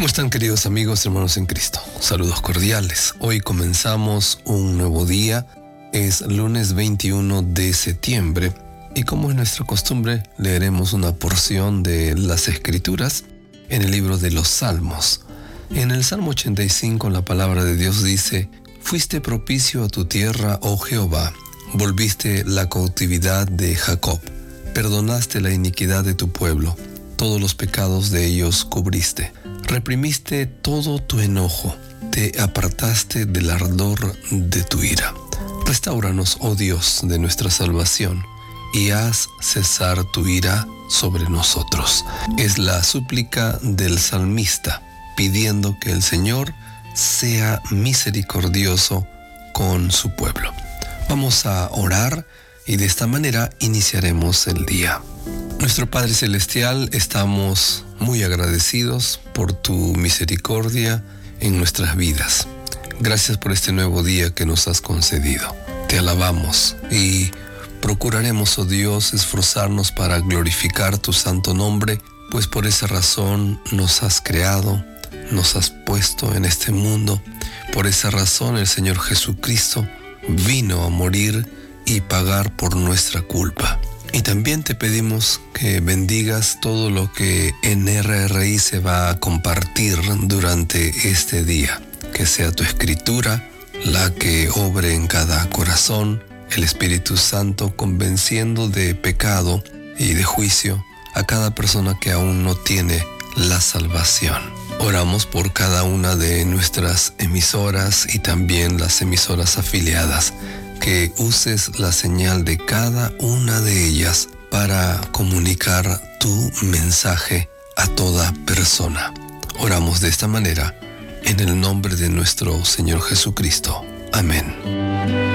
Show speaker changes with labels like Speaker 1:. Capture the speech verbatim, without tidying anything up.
Speaker 1: ¿Cómo están, queridos amigos, hermanos en Cristo? Saludos cordiales. Hoy comenzamos un nuevo día. Es lunes veintiuno de septiembre y, como es nuestra costumbre, leeremos una porción de las Escrituras en el libro de los Salmos. En el Salmo ochenta y cinco la palabra de Dios dice: «Fuiste propicio a tu tierra, oh Jehová, volviste la cautividad de Jacob, perdonaste la iniquidad de tu pueblo, todos los pecados de ellos cubriste. Reprimiste todo tu enojo, te apartaste del ardor de tu ira. Restáuranos, oh Dios, de nuestra salvación, y haz cesar tu ira sobre nosotros». Es la súplica del salmista, pidiendo que el Señor sea misericordioso con su pueblo. Vamos a orar y de esta manera iniciaremos el día. Nuestro Padre Celestial, estamos muy agradecidos por tu misericordia en nuestras vidas. Gracias por este nuevo día que nos has concedido. Te alabamos y procuraremos, oh Dios, esforzarnos para glorificar tu santo nombre, pues por esa razón nos has creado, nos has puesto en este mundo. Por esa razón el Señor Jesucristo vino a morir y pagar por nuestra culpa. Y también te pedimos que bendigas todo lo que en R R I se va a compartir durante este día. Que sea tu escritura la que obre en cada corazón, el Espíritu Santo convenciendo de pecado y de juicio a cada persona que aún no tiene la salvación. Oramos por cada una de nuestras emisoras y también las emisoras afiliadas, que uses la señal de cada una de ellas para comunicar tu mensaje a toda persona. Oramos de esta manera en el nombre de nuestro Señor Jesucristo. Amén.